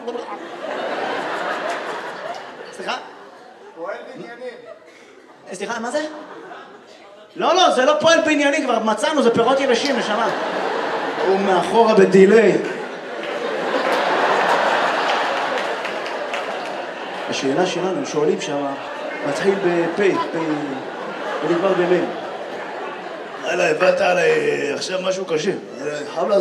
סליחה? פועל בניינים. סליחה, מה זה? לא, זה לא פועל בנייני, כבר מצאנו, זה פירות יבשים, נשמה. הוא מאחורה בדילי. השאלה שלנו, הם שואלים שם, מתחיל בפי, ונגמר במין. הלאה, הבאת עליי עכשיו משהו קשה.